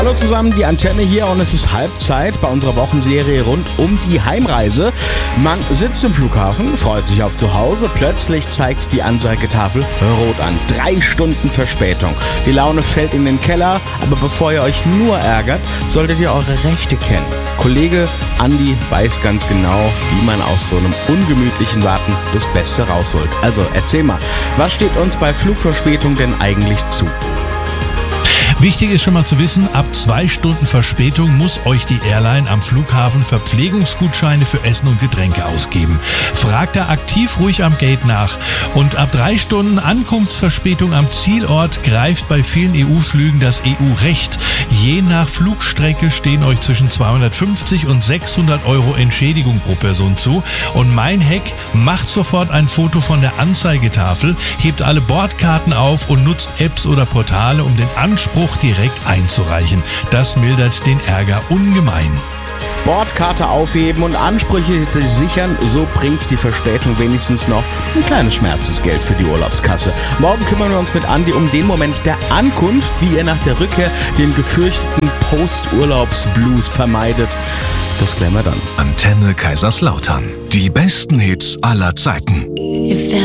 Hallo zusammen, die Antenne hier und es ist Halbzeit bei unserer Wochenserie rund um die Heimreise. Man sitzt im Flughafen, freut sich auf zu Hause, plötzlich zeigt die Anzeigetafel rot an. 3 Stunden Verspätung. Die Laune fällt in den Keller, aber bevor ihr euch nur ärgert, solltet ihr eure Rechte kennen. Kollege Andi weiß ganz genau, wie man aus so einem ungemütlichen Warten das Beste rausholt. Also erzähl mal, was steht uns bei Flugverspätung denn eigentlich zu? Wichtig ist schon mal zu wissen, ab 2 Stunden Verspätung muss euch die Airline am Flughafen Verpflegungsgutscheine für Essen und Getränke ausgeben. Fragt da aktiv ruhig am Gate nach. Und ab 3 Stunden Ankunftsverspätung am Zielort greift bei vielen EU-Flügen das EU-Recht. Je nach Flugstrecke stehen euch zwischen 250 und 600 Euro Entschädigung pro Person zu. Und mein Hack, macht sofort ein Foto von der Anzeigetafel, hebt alle Bordkarten auf und nutzt Apps oder Portale, um den Anspruch direkt einzureichen. Das mildert den Ärger ungemein. Bordkarte aufheben und Ansprüche sichern, so bringt die Verspätung wenigstens noch ein kleines Schmerzensgeld für die Urlaubskasse. Morgen kümmern wir uns mit Andi um den Moment der Ankunft, wie ihr nach der Rückkehr den gefürchteten Post-Urlaubs-Blues vermeidet. Das klären wir dann. Antenne Kaiserslautern. Die besten Hits aller Zeiten.